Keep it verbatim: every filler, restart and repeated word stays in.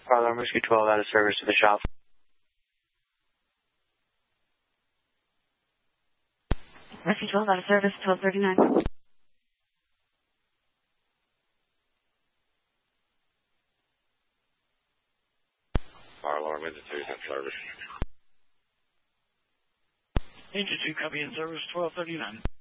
Fire alarm Whiskey twelve out of service to the shop. Whiskey twelve out of service, twelve thirty-nine. Fire alarm Institute in service. Institute copy in service, twelve thirty-nine.